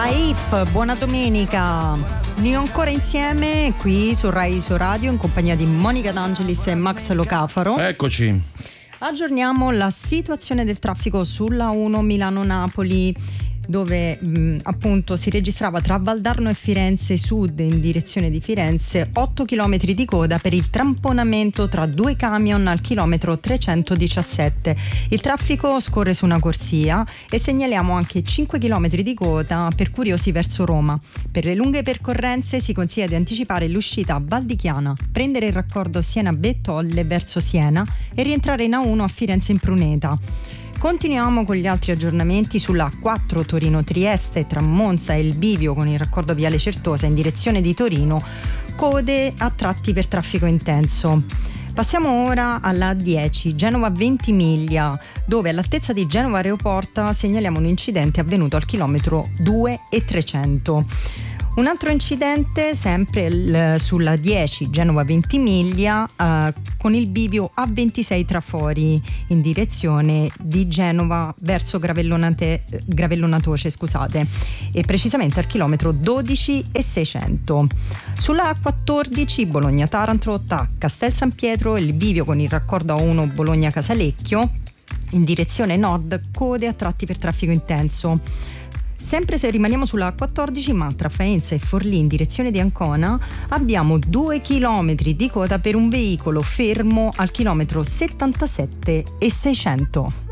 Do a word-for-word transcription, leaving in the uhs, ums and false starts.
Saif, buona domenica. Di nuovo ancora insieme qui su Rai Iso Radio in compagnia di Monica D'Angelis e Max Locafaro. Eccoci. Aggiorniamo la situazione del traffico sulla uno Milano-Napoli, dove mh, appunto si registrava tra Valdarno e Firenze Sud in direzione di Firenze otto chilometri di coda per il tamponamento tra due camion al chilometro trecentodiciassette. Il traffico scorre su una corsia e segnaliamo anche cinque chilometri di coda per curiosi verso Roma. Per le lunghe percorrenze si consiglia di anticipare l'uscita a Val di Chiana, prendere il raccordo Siena-Bettolle verso Siena e rientrare in A uno a Firenze in Pruneta. Continuiamo con gli altri aggiornamenti sulla A quattro Torino-Trieste tra Monza e il bivio con il raccordo Viale Certosa in direzione di Torino, code a tratti per traffico intenso. Passiamo ora alla A dieci Genova-Ventimiglia, dove all'altezza di Genova Aeroporta segnaliamo un incidente avvenuto al chilometro due e trecento. Un altro incidente sempre il, sulla dieci Genova-Ventimiglia eh, con il bivio A ventisei Trafori in direzione di Genova verso Gravellonate, Gravellonatoce, scusate, e precisamente al chilometro dodici e seicento. Sulla A quattordici Bologna-Taranto tra Castel San Pietro il bivio con il raccordo A uno Bologna-Casalecchio in direzione nord, code a tratti per traffico intenso. Sempre se rimaniamo sulla A quattordici, ma tra Faenza e Forlì in direzione di Ancona abbiamo due chilometri di coda per un veicolo fermo al chilometro settantasette e seicento.